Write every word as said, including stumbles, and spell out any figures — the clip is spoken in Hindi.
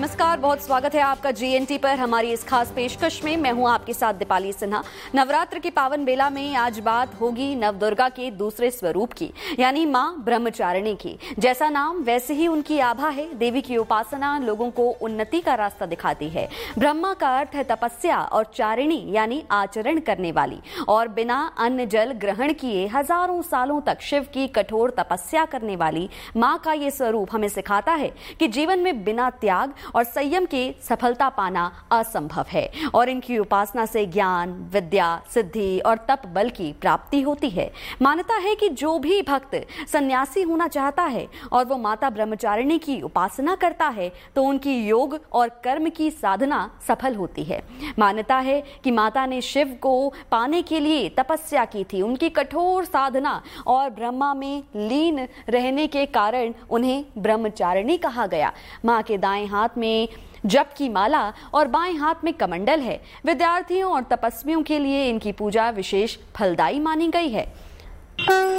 नमस्कार, बहुत स्वागत है आपका जीएनटी पर। हमारी इस खास पेशकश में मैं हूं आपके साथ दीपाली सिन्हा। नवरात्र की पावन बेला में आज बात होगी नवदुर्गा के दूसरे स्वरूप की, यानी मां ब्रह्मचारिणी की। जैसा नाम वैसे ही उनकी आभा है। देवी की उपासना लोगों को उन्नति का रास्ता दिखाती है। ब्रह्मा का अर्थ है तपस्या और चारिणी यानी आचरण करने वाली, और बिना अन्न जल ग्रहण किए हजारों सालों तक शिव की कठोर तपस्या करने वाली मां का ये स्वरूप हमें सिखाता है कि जीवन में बिना त्याग और संयम के सफलता पाना असंभव है, और इनकी उपासना से ज्ञान, विद्या, सिद्धि और तप बल की प्राप्ति होती है। मान्यता है कि जो भी भक्त सन्यासी होना चाहता है और वो माता ब्रह्मचारिणी की उपासना करता है तो उनकी योग और कर्म की साधना सफल होती है। मान्यता है कि माता ने शिव को पाने के लिए तपस्या की थी। उनकी कठोर साधना और ब्रह्मा में लीन रहने के कारण उन्हें ब्रह्मचारिणी कहा गया। मां के दाएं हाथ में जप की माला और बाएं हाथ में कमंडल है। विद्यार्थियों और तपस्वियों के लिए इनकी पूजा विशेष फलदायी मानी गई है।